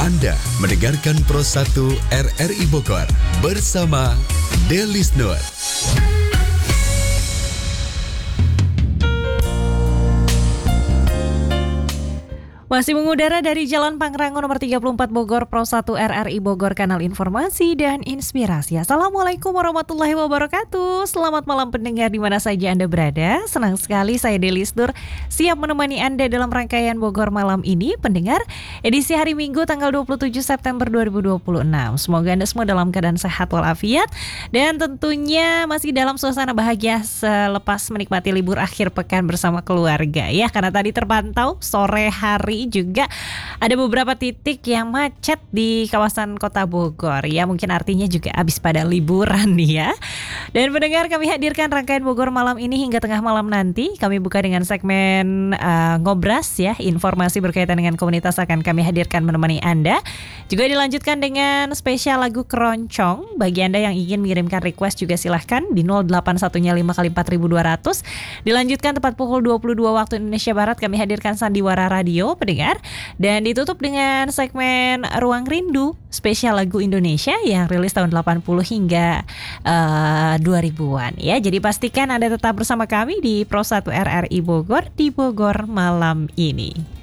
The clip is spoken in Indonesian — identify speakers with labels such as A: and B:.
A: Anda mendengarkan Pro 1 RRI Bogor bersama Delis Nur.
B: Masih mengudara dari Jalan Pangrango nomor 34 Bogor, Pro 1 RRI Bogor, kanal informasi dan inspirasi. Assalamualaikum warahmatullahi wabarakatuh. Selamat malam pendengar di mana saja Anda berada. Senang sekali saya Delis Nur siap menemani Anda dalam rangkaian Bogor malam ini. Pendengar, edisi hari Minggu tanggal 27 September 2026. Semoga Anda semua dalam keadaan sehat walafiat dan tentunya masih dalam suasana bahagia selepas menikmati libur akhir pekan bersama keluarga ya. Karena tadi terpantau sore hari juga ada beberapa titik yang macet di kawasan Kota Bogor ya, mungkin artinya juga habis pada liburan nih ya. Dan pendengar, kami hadirkan rangkaian Bogor malam ini hingga tengah malam nanti. Kami buka dengan segmen ngobras ya, informasi berkaitan dengan komunitas akan kami hadirkan menemani Anda. Juga dilanjutkan dengan spesial lagu Keroncong. Bagi Anda yang ingin mengirimkan request juga silahkan di 08115 4200. Dilanjutkan tepat pukul 22 waktu Indonesia Barat kami hadirkan Sandiwara Radio pendengar, dan ditutup dengan segmen Ruang Rindu spesial lagu Indonesia yang rilis tahun 80 hingga 2000-an ya. Jadi pastikan Anda tetap bersama kami di Pro 1 RRI Bogor di Bogor malam ini.